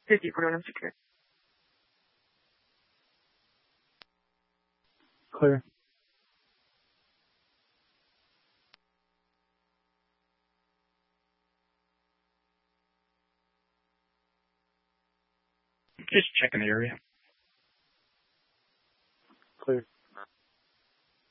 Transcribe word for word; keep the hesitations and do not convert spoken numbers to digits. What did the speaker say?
fifty for one secure. Clear. Just checking the area. Clear.